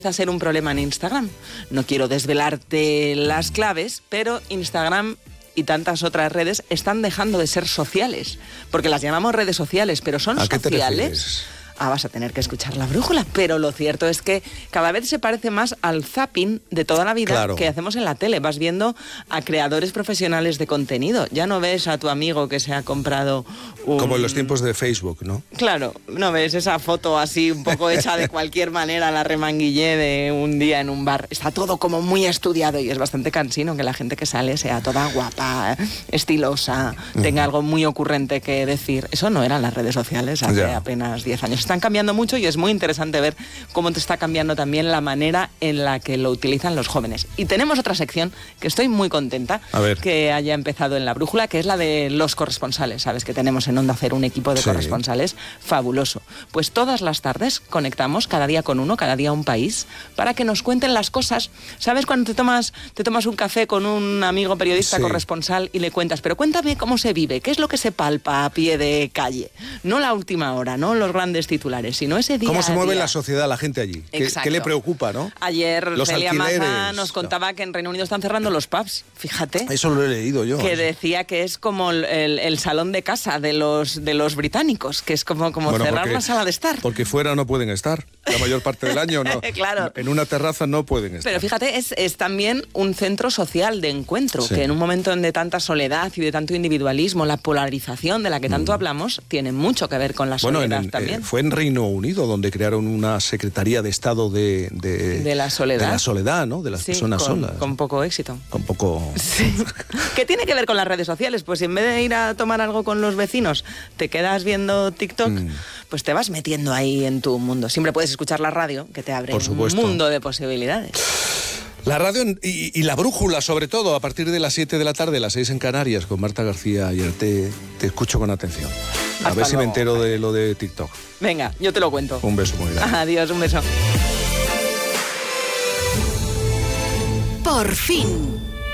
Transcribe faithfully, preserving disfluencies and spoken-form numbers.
a ser un problema en Instagram. No quiero desvelarte las claves, pero Instagram y tantas otras redes están dejando de ser sociales, porque las llamamos redes sociales, pero son ¿A qué te sociales. refieres? Ah, vas a tener que escuchar la brújula, pero lo cierto es que cada vez se parece más al zapping de toda la vida, claro, que hacemos en la tele. Vas viendo a creadores profesionales de contenido. Ya no ves a tu amigo que se ha comprado un... Como en los tiempos de Facebook, ¿no? Claro, no ves esa foto así un poco hecha de cualquier manera, la remanguillé de un día en un bar. Está todo como muy estudiado y es bastante cansino que la gente que sale sea toda guapa, estilosa, tenga algo muy ocurrente que decir. Eso no eran las redes sociales hace Ya. apenas diez años. Están cambiando mucho y es muy interesante ver cómo te está cambiando también la manera en la que lo utilizan los jóvenes. Y tenemos otra sección que estoy muy contenta A ver. que haya empezado en la brújula, que es la de los corresponsales. Sabes que tenemos en Onda Cero un equipo de Sí. corresponsales fabuloso. Pues todas las tardes conectamos, cada día con uno, cada día un país, para que nos cuenten las cosas. ¿Sabes cuando te tomas, te tomas un café con un amigo periodista Sí. corresponsal y le cuentas, pero cuéntame cómo se vive, qué es lo que se palpa a pie de calle? No la última hora, no los grandes titulares, sino ese día ¿Cómo se a mueve día. la sociedad, la gente allí? ¿Qué, Exacto. qué le preocupa, no? Ayer Los Celia Maza alquileres. nos contaba que en Reino Unido están cerrando los pubs, fíjate. Eso lo he leído yo. Que decía que es como el, el- el salón de casa de los de los británicos, que es como, como Bueno, cerrar porque- la sala de estar. Porque fuera no pueden estar. La mayor parte del año no. Claro. En una terraza no pueden estar. Pero fíjate, es, es también un centro social de encuentro, Sí. que en un momento de tanta soledad y de tanto individualismo, la polarización de la que tanto hablamos, tiene mucho que ver con la Bueno, soledad en, en, también. eh, fue en Reino Unido donde crearon una Secretaría de Estado de... De, De la soledad. De la soledad, ¿no? De las Sí, personas con, solas. con poco éxito. Con poco... Sí. ¿Qué tiene que ver con las redes sociales? Pues si en vez de ir a tomar algo con los vecinos, te quedas viendo TikTok, Mm. pues te vas metiendo ahí en tu mundo. Siempre puedes escuchar la radio, que te abre Por un supuesto. mundo de posibilidades. La radio en- y, y la brújula, sobre todo, a partir de las siete de la tarde, las seis en Canarias, con Marta García. Ayer te, te escucho con atención. A Hasta ver si me luego. entero de lo de TikTok. Venga, yo te lo cuento. Un beso muy grande. Adiós, un beso. Por fin.